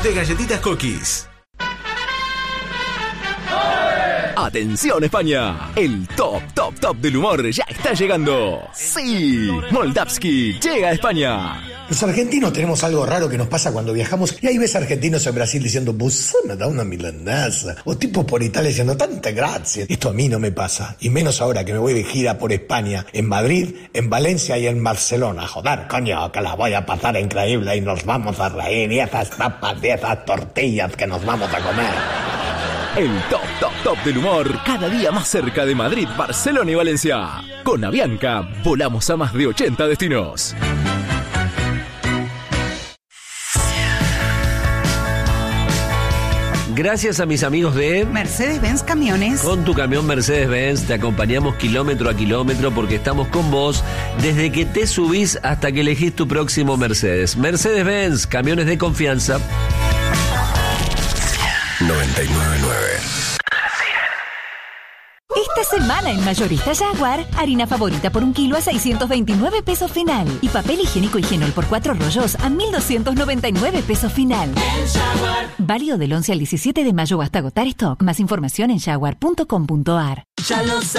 de galletitas Cookies. ¡Atención España! El top del humor ya está llegando. ¡Sí! Moldavsky llega a España. Los argentinos tenemos algo raro que nos pasa cuando viajamos y ahí ves argentinos en Brasil diciendo "Vos me da una milanesa", o tipos por Italia diciendo "tanta gracia". Esto a mí no me pasa, y menos ahora que me voy de gira por España, en Madrid, en Valencia y en Barcelona. Joder, coño, que la voy a pasar increíble y nos vamos a reír, y esas tapas y esas tortillas que nos vamos a comer. El top del humor, cada día más cerca de Madrid, Barcelona y Valencia. Con Avianca, volamos a más de 80 destinos. Gracias a mis amigos de Mercedes-Benz Camiones. Con tu camión Mercedes-Benz te acompañamos kilómetro a kilómetro porque estamos con vos desde que te subís hasta que elegís tu próximo Mercedes. Mercedes-Benz, camiones de confianza. 99.9. Esta semana en Mayorista Jaguar, harina favorita por 1 kilo a 629 pesos final. Y papel higiénico Higienol por 4 rollos a 1.299 pesos final. Válido del 11 al 17 de mayo hasta agotar stock. Más información en jaguar.com.ar.